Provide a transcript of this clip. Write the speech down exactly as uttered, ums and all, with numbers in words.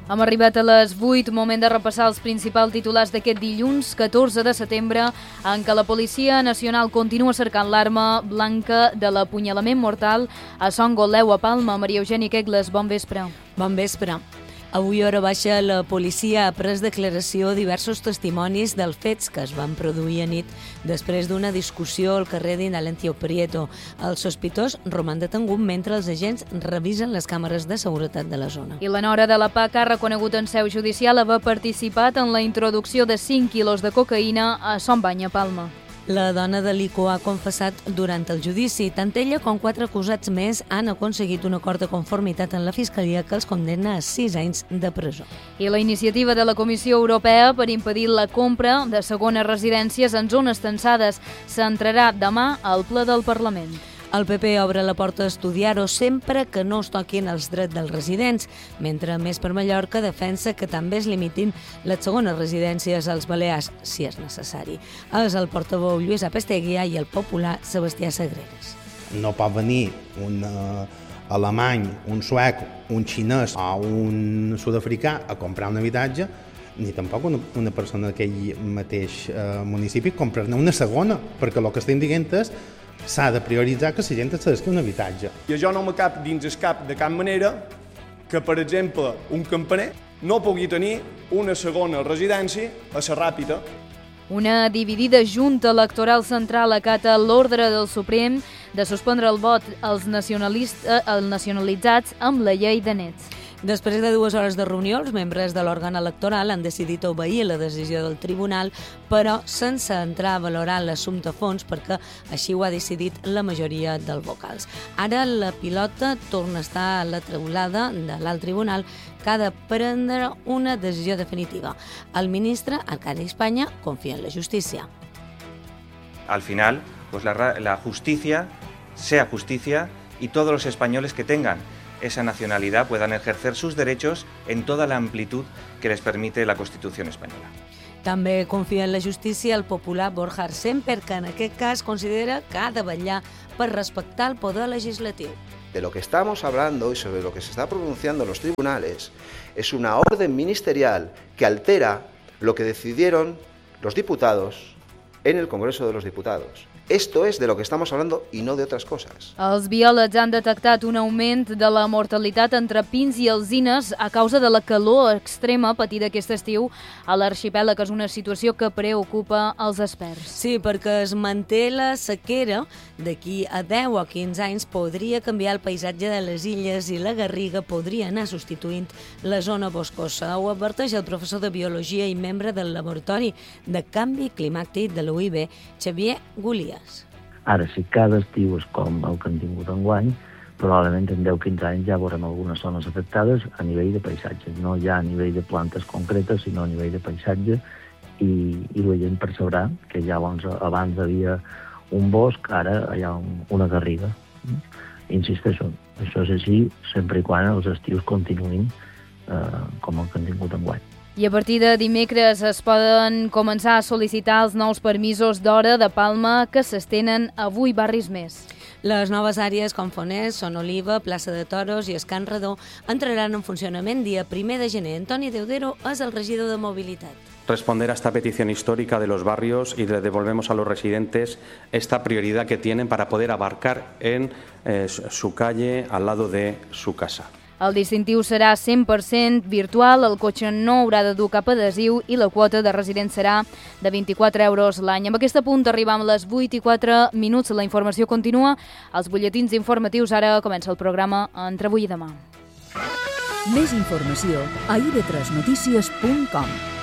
Hem arribat a les vuit, moment de repassar els principals titulars d'aquest dilluns, catorze de setembre, en què la Policia Nacional continua cercant l'arma blanca de l'apunyalament mortal a Son Gotleu, a Palma. Maria Eugènia Kegles, bon vespre. Bon vespre. Avui, hora baixa, la policia ha pres declaració diversos testimonis dels fets que es van produir a nit després d'una discussió al carrer d'Indalencio Prieto. El sospitós roman detengut mentre els agents revisen les càmeres de seguretat de la zona. I la nora de la P A C ha reconegut en seu judicial haver participat en la introducció de cinc quilos de cocaïna a Son Bany, a Palma. La dona de l'Ico ha confessat durant el judici. Tant ella com quatre acusats més han aconseguit un acord de conformitat en la Fiscalia que els condemna a sis anys de presó. I la iniciativa de la Comissió Europea per impedir la compra de segones residències en zones tensades s'entrarà demà al ple del Parlament. El P P obre la porta a estudiar-ho sempre que no es toquin els drets dels residents, mentre Més per Mallorca defensa que també es limitin les segones residències als Balears, si és necessari. És el portaveu Lluís Apesteguia i el popular Sebastià Sagreras. No pot venir un uh, alemany, un suec, un xinès o un sud-africà a comprar un habitatge, ni tampoc una, una persona d'aquell mateix uh, municipi comprar-ne una segona, perquè el que estem dient és s'ha de prioritzar que la gent es cedesqui un habitatge. I jo no me cap dins el cap de cap manera que, per exemple, un campaner no pugui tenir una segona residència a la Ràpita. Una dividida Junta Electoral Central acata l'ordre del Suprem de suspendre el vot als nacionalistes, als nacionalitzats amb la llei de nets. Després de dues hores de reunió, els membres de l'òrgan electoral han decidit obeir la decisió del tribunal, però sense entrar a valorar l'assumpte a fons, perquè així ho ha decidit la majoria dels vocals. Ara la pilota torna a estar a la teulada de l'alt tribunal, que ha de prendre una decisió definitiva. El ministre Arcadi Espanya confia en la justícia. Al final, pues la, la justicia sea justicia y todos los españoles que tengan esa nacionalidad puedan ejercer sus derechos en toda la amplitud que les permite la Constitución española. També confia en la justícia el popular Borja Semper, que en aquest cas considera que ha de vetllar per respectar el poder legislatiu. De lo que estamos hablando y sobre lo que se está pronunciando en los tribunales es una orden ministerial que altera lo que decidieron los diputados en el Congreso de los Diputados. Esto es de lo que estamos hablando y no de otras cosas. Els biòlegs han detectat un augment de la mortalitat entre pins i alzines a causa de la calor extrema patida aquest estiu a l'arxipèlag, que és una situació que preocupa els experts. Sí, perquè es manté la sequera. D'aquí a deu o quinze anys podria canviar el paisatge de les illes i la garriga podria anar substituint la zona boscosa. Ho adverteix el professor de Biologia i membre del Laboratori de Canvi Climàtic de l'U I B, Xavier Gullià. Ara, si cada estiu és com el que han tingut enguany, probablement en deu o quinze anys ja veurem algunes zones afectades a nivell de paisatge, no ja a nivell de plantes concretes, sinó a nivell de paisatge, i, i la gent percebrà que ja abans, abans havia un bosc, ara hi ha un, una garriga. Insisteixo, això és així sempre i quan els estius continuïn eh, com el que han tingut enguany. I a partir de dimecres es poden començar a sol·licitar els nous permisos d'hora de Palma que s'estenen a vuit barris més. Les noves àrees com Fonès, Son Oliva, Plaça de Toros i Escan Redó entraran en funcionament dia primer de gener. Antoni Deudero és el regidor de Mobilitat. Responder a esta petición histórica de los barrios y le devolvemos a los residentes esta prioridad que tienen para poder abarcar en eh, su calle al lado de su casa. El distintiu serà cent per cent virtual, el cotxe no haurà de dur cap adhesiu i la quota de resident serà de vint-i-quatre euros l'any. Amb aquest punt arribam a les vuit i quatre minuts. La informació continua. Els butlletins informatius. Ara comença el programa Entre avui i demà. Més informació a i ve tres notícies punt com.